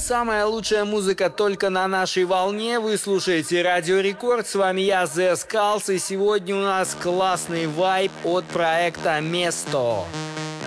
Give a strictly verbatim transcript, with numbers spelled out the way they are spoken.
Самая лучшая музыка только на нашей волне. Вы слушаете Радио Рекорд. С вами я, The Skulls. И сегодня у нас классный вайб от проекта Место.